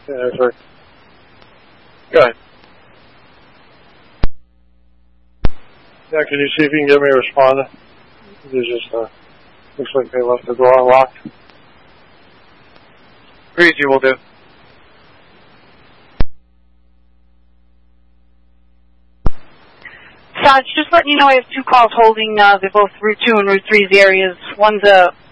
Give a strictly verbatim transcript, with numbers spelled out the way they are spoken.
Yeah, sorry. Go ahead. Yeah, can you see if you can get me a respondent? There's just, uh, looks like they left the door unlocked. Breezy will do. Sarge, just letting you know I have two calls holding. Uh, they're both Route two and Route three's areas. One's a